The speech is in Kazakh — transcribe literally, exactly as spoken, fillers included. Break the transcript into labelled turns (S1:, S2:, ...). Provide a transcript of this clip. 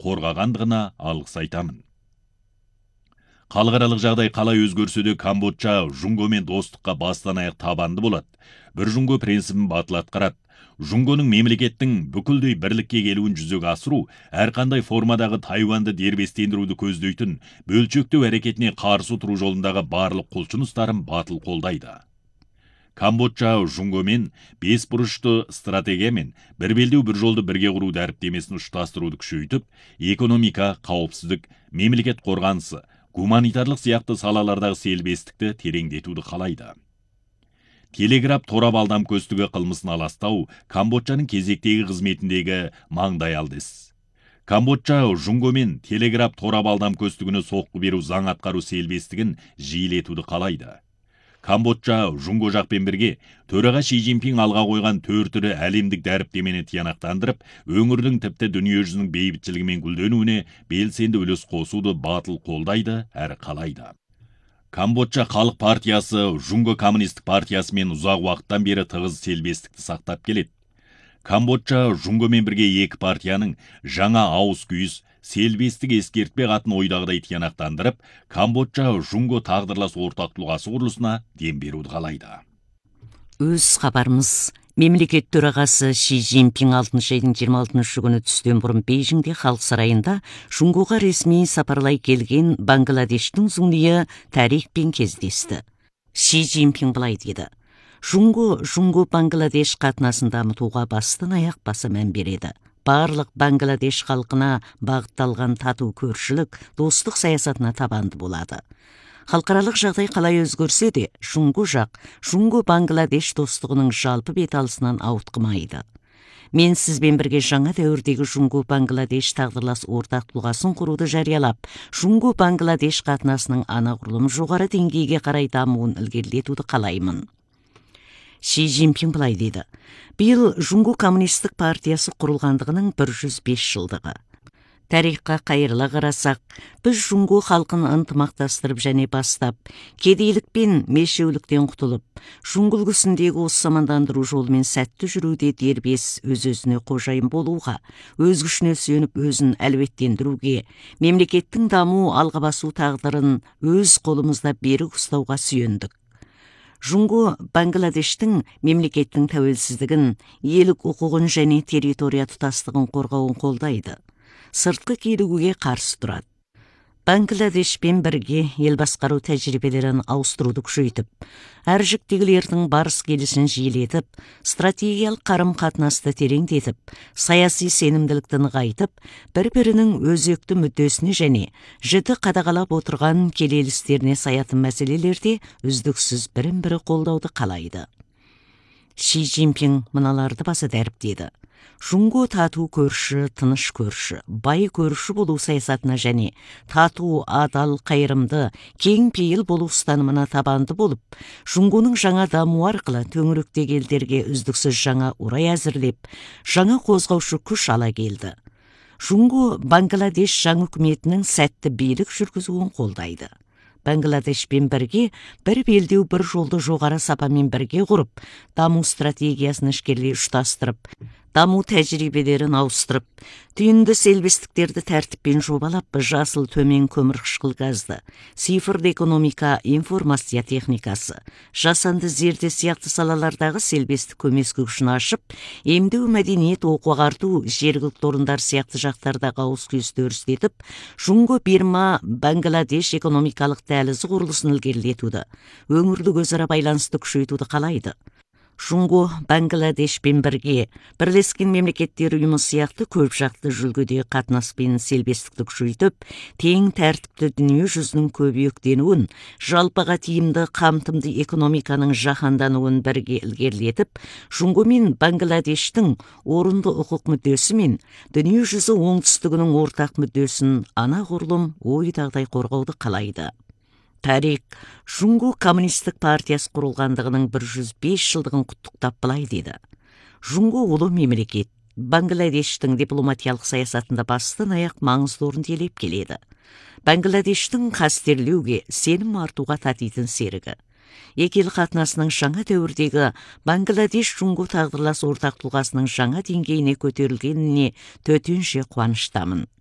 S1: қорғағандығына алғыс айтамын. Халықаралық жағдай қалай өзгерсе де Камбоджа Жунгомен достыққа бастан аяқ табанды болады. Бір Жунго принципін батыл атқарады. Жунгоның мемлекеттің бүкілдей бірлікке келуін жүзеге асыру, әрқандай формадағы Тайваньды дербестендіруді көздейтін бөлшектеу әрекетіне қарсы тұру жолындағы барлық құлшыныстарын батыл қолдайды. Камбоджа Жунгомен бес бұрышты стратегиямен бір белдеу бір жолды бірге құру дәріптемесін ұштастыруды күшейтіп, экономика, қауіпсіздік, мемлекет қорғанысы, гуманитарлық сияқты салалардағы селбестікті тереңдетуді қалайды. Телеграф торап алдам көстігі қылмысын аластау Камбоджаның кезектегі қызметіндегі маңдайалды іс. Камбоджа Жунгомен телеграф торап алдам көстігіні соққы беру заң атқару селбестігін жиілетуді қалайды. Камбоджа Жунго жақпен бірге төраға Ши Цзиньпин алға қойған төрт ірі әлемдік дәріптемені тиянақтандырып, өңірдің тіпті дүниежүзінің бейбітшілігі мен гүлденуіне белсенді үлес қосуды батыл қолдайды әрі қалайды. Камбоджа халық партиясы Жунго коммунистік партиясымен ұзақ уақыттан бері тығыз селбестікті сақтап келеді. Камбоджа Жунгомен бірге екі партияның жаңа ауыз күйіс селбестік ескертпе қатын ойдағыдай тиянақтандырып, Камбоджа Жунго тағдырлас ортақ тұлғасы құрылысына дем беруді қалайды.
S2: Өз хабарымыз. Мемлекет төрағасы Ши Цзиньпин алтыншы айдың жиырма алтыншы күні түстен бұрын Бейжіңде халық сарайында Жунгоға ресми сапарлай келген Бангладештің зұңлиы Тарикпен кездесті. Ши Цзиньпин былай деді: Жунго Жунго Бангладеш қатынасын дамытуға бастан аяқ баса мән береді. Барлық Бангладеш халқына бағытталған тату көршілік, достық саясатына табанды болады. Халықаралық жағдай қалай өзгерсе де, Жунго жақ Жунго Бангладеш достығының жалпы беталысынан ауытқымайды. Мен сізбен бірге жаңа дәуірдегі Жунго Бангладеш тағдырлас ортақ тұлғасын құруды жариялап, Жунго Бангладеш қатынасының анағұрлым жоғары деңгейге қарай дамуын ілгерілетуді қалаймын. Ши Цзиньпин былай деді: биыл Жунго коммунистік партиясы құрылғандығының бір жүз бес жылдығы. Тарихқа қайырыла қарасақ, біз Жунго халқын ынтымақтастырып және бастап, кедейлік пен мешеуліктен құтылып, Жунго үлгісіндегі осы замандандыру жолымен сәтті жүруде дербес өз-өзіне қожайын болуға, өз күшіне сүйеніп өзін әлеуеттендіруге, мемлекеттің даму алға басу тағдырын өз қолымызда берік ұстауға сүйендік. Жунго Бангладештің мемлекеттің тәуелсіздігін, елік құқығын және территория тұтастығын қорғауын қолдайды. Сыртқы килігуге қарсы тұрады. Бангладешпен бірге ел басқару тәжірибелерін ауыстыруды күшейтіп, әр жіктегілердің барыс келісін жиілетіп, стратегиялық қарым-қатынасты тереңдетіп, саяси сенімділікті нығайтып, бір-бірінің өзекті мүддесіне және жіті қадағалап отырған келелістеріне саятын мәселелерде үздіксіз бірін-бірі қолдауды қалайды. Ши Цзиньпин мыналарды баса дәріптеді: Жунго тату көрші, тыныш көрші, бай көрші болу саясатына және тату, адал, қайырымды, кең пейіл болу ұстанымына табанды болып, Жунгоның жаңа даму арқылы төңіректегі елдерге үздіксіз жаңа орай әзірлеп, жаңа қозғаушы күш ала келді. Жунго Бангладеш жаңа үкіметінің сәтті билік жүргізуін қолдайды. Бангладешпен бірге бір белдеу бір жолды жоғары сапамен бірге құрып, даму стратегиясын ішкерлей ұштастырып, даму тәжірибелерін ауыстырып, түйінді селбестіктерді тәртіппен жобалап, жасыл төмен көмірқышқыл газды, цифрлы экономика, информация техникасы, жасанды зерде сияқты салалардағы селбестік көмескі күшін ашып, емдеу, мәдениет, оқу ағарту, жергілікті орындар сияқты жақтардағы ауыз күйісті өрістетіп, Жунго Бирма Бангладеш экономикалық дәлізі құрылысын ілгерілетуді, өңірлік өзара байланысты күшейтуді қалайды. Жунго Бангладешпен бірге Бірлескен Мемлекеттер ұйымы сияқты көп жақты жүлгеде қатынаспен селбестікті күшейтіп, тең тәртіпті дүние жүзінің көбейіктенуін, жалпыға тиімді қамтымды экономиканың жаһандануын бірге ілгерілетіп, Жунго мен Бангладештің орынды құқық мүддесі мен дүние жүзі оңтүстігінің ортақ мүддесін анағұрлым ойдағыдай қорғауды қалайды. Тарик Жунго коммунистік партиясы құрылғандығының бір жүз бес жылдығын құттықтап былай деді: Жунго ұлы мемлекет Бангладештің дипломатиялық саясатында бастан аяқ маңызды орын иелеп келеді. Бангладештің қастерлеуге, сенім артуға татитын серігі. Екі ел қатынасының жаңа дәуірдегі Бангладеш Жунго тағдырлас ортақ тұлғасының жаңа деңгейіне көтерілгеніне төтенше қуаныштамын.